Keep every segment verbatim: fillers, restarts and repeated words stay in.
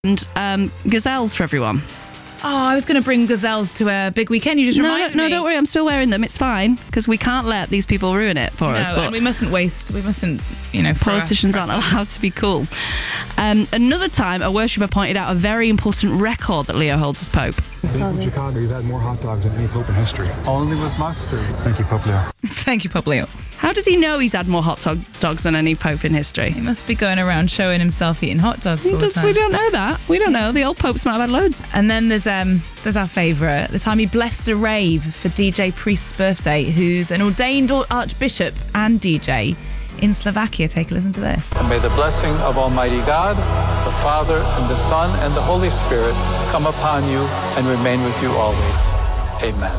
and um, gazelles for everyone. Oh, I was going to bring gazelles to a big weekend. You just No, reminded no, me. no, don't worry. I'm still wearing them. It's fine because we can't let these people ruin it for No, us. But and we mustn't waste. We mustn't, you know. throw politicians our- aren't allowed to be cool. Um, another time, a worshipper pointed out a very important record that Leo holds as Pope. Being from Chicago, you've had more hot dogs than any Pope in history. Only with mustard. Thank you, Pope Leo. Thank you, Pope Leo. How does he know he's had more hot dog- dogs than any Pope in history? He must be going around showing himself eating hot dogs He all the does- time. we don't know that. We don't know. The old popes might have had loads. And then there's um there's our favourite, the time he blessed a rave for D J Priest's birthday, who's an ordained archbishop and D J in Slovakia. Take a listen to this. And may the blessing of Almighty God, the Father, and the Son, and the Holy Spirit come upon you and remain with you always. Amen.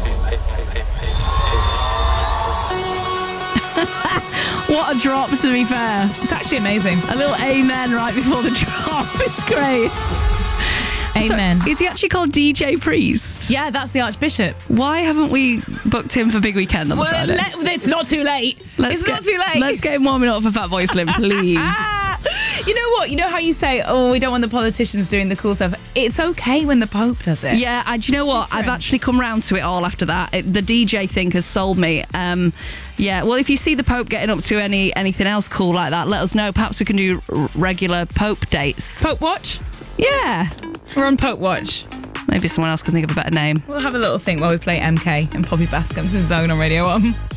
What a drop, to be fair. It's actually amazing. A little amen right before the drop. It's great. Amen. So, is he actually called D J Priest? Yeah, that's the archbishop. Why haven't we booked him for Big Weekend on the Well, Friday? let- it's not too late. Let's it's get, not too late. Let's get him warming up for Fatboy Slim, please. You know what? You know how you say, oh, we don't want the politicians doing the cool stuff. It's okay when the Pope does it. Yeah, and do you know what? different. I've actually come round to it all after that. It, the D J thing has sold me. Um, yeah, well, if you see the Pope getting up to any anything else cool like that, let us know. Perhaps we can do r- regular Pope dates. Pope Watch? Yeah. We're on Pope Watch. Maybe someone else can think of a better name. We'll have a little think while we play M K and Poppy Bascom's Zone on Radio one.